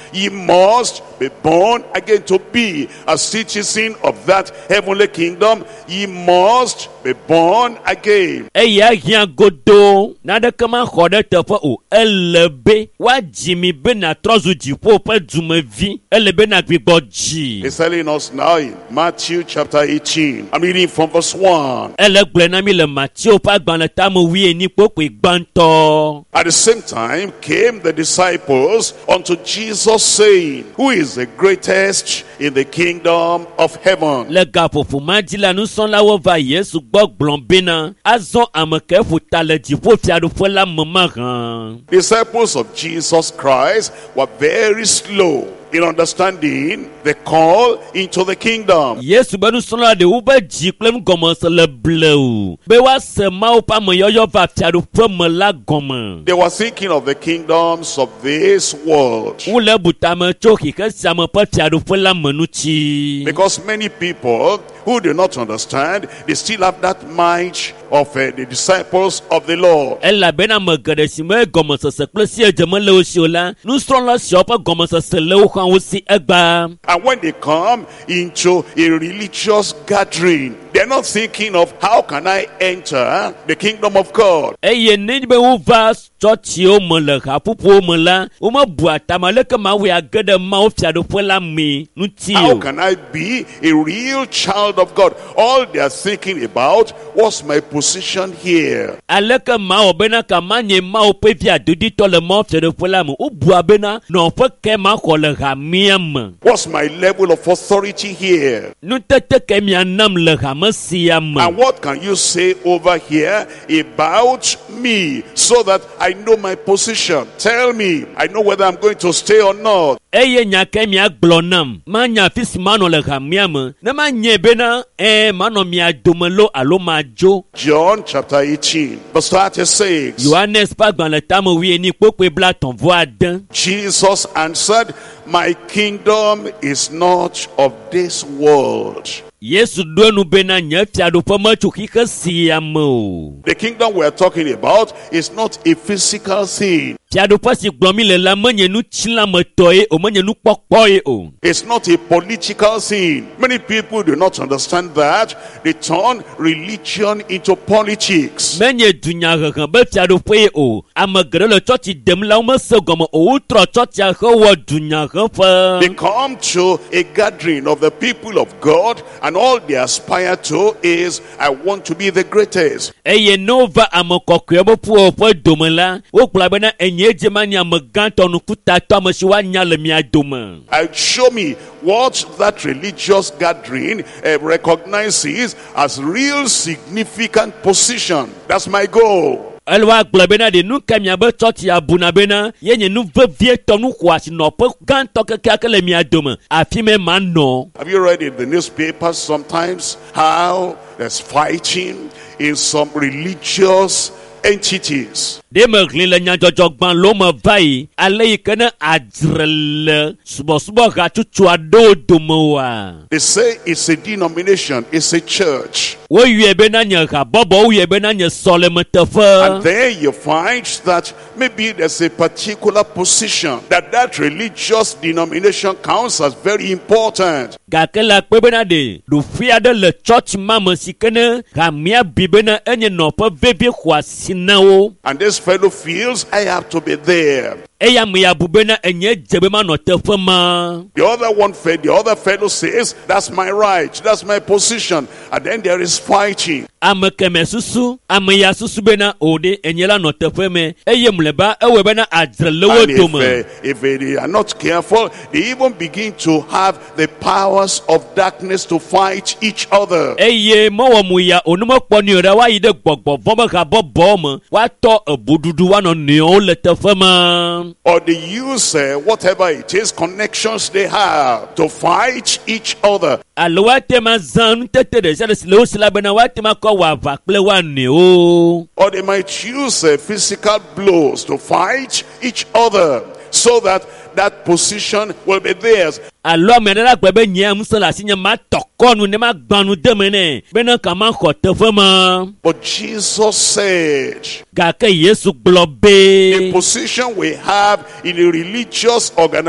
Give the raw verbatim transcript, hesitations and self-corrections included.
ye must be born again. To be a citizen of that heavenly kingdom, ye must be born again. Eya hia godo na de kama khode tefe o elebe wa jimi be na trozu jipo pe dumevi elebe na gbigboji. He's telling us now in Matthew chapter eighteen. I'm reading from verse one. Elegble na mi le Matthew pa gban le tamu wi eni popo igbanto. At the same time came the disciples unto Jesus, saying, Who is the greatest in the kingdom of heaven? Le gapofu madila nu son la wo va Yesu gbọ glombe na azon ameke futa le jipo fiadu fo la mamaran. Disciples of Jesus Christ were very slow in understanding the call into the kingdom. Yesu benu son la de ube jiklem gomo se le bleu. Be wa se ma o pa mo yoyo va fiadu fo me la gomo. They were thinking of the kingdoms of this world. Ule butame choki ke siame pa fiadu fo la menuchi. Because many people who do not understand, they still have that mind of uh, the disciples of the Lord. Ella bena megede si me gomo se se kle si ejeme le o si ola. Nu son la si opa gomo se se le o kan o si egba. And when they come into a religious gathering, they're not thinking of how can I enter the kingdom of God. Eye ni be u va church o mo le ha pupu o mo la. O mo bu atama le ke ma we agede ma o fiado fo la mi. Nu ti How o. can I be a real child of God? All they are thinking about was my position here. Aleke ma o bena ka ma nye ma o pe via dudi to le ma fiado fo la mu. O bu abena no fe ke ma ko le ha miam. What's my level of authority here? Nu tete ke mi anam le ha masiam. And what can you say over here about me so that I know my position? Tell me. I know whether I'm going to stay or not. Eye nya ke mi aglonam. Ma nya fis mano le ha miam. Na ma nye bena eh mano mi adomelo alo ma jo. John chapter eighteen, verse thirty-six. Yohanes pa gban le tamu wi eni pope bla ton vo adan. Jesus answered, My kingdom is not of this world. Yesu donu bena nya fiado pa ma chuki ke siamo. The kingdom we're talking about is not a physical thing. Fiado pa si gbomi le la menye nu chila metoye o menye nu popoye o. It's not a political thing. Many people do not understand that. They turn religion into politics. Menye dunya gan be fiado pe o. Amagre le church dem la o ma se gomo o utro church a ho wo dunya gan fa. They come to a gathering of the people of God, and all they aspire to is, I want to be the greatest. Eye nova amokokwe bo pu o po domela. O kula bena enye mani amaganto no kuta to amasiwa nya le mi adoma. I show me what that religious gathering uh, recognizes as real significant position. That's my goal. Elwa glabena de nu kamia be church ya bunabena yenye nu vevie to nu kwasi no pe ganto keke le mi adoma afi me man no. Have you read in the newspapers sometimes how there's fighting in some religious entities? De me glile nya jojogban lo mo vai ale ikene adrele subo subo ga tutu ado domowa. They say it's a denomination, it's a church. Wo yue be na nya ga bobo wo yue be na nya sole metafa. And there you find that maybe there's a particular position that that religious denomination counts as very important. Ga kala pe be na de do fia de le church mama sikene ga mia bibena enye no pa bebe kwasi na wo. And this fellow feels I have to be there. Eya mia bubena enye jebema no tefema. The other one fed, the other fellow says, that's my right, that's my position. And then there is fighting. Amekeme susu, ameya susu bena ode enyela no tefeme. Eye mleba ewe bena adrelewo And if, doma. uh, if they are not careful, they even begin to have the powers of darkness to fight each other. Eye mowo muya onumo poni ora wa ide gbogbo voma ka bobo mo wa to ebududu wa no ne o le tefema. Or they use uh, whatever it is, connections they have to fight each other. Alwa tema zan tete de sele sele sele bena wa tema ko wa va ple wa ne o. Or they might use uh, physical blows to fight each other so that that position will be theirs. Alo menela gbebe nya musala sinya ma tokonu ne ma gbanu demene bena kama ko tefema. But Jesus said, Ga ke Yesu globe. the position we have in a religious organization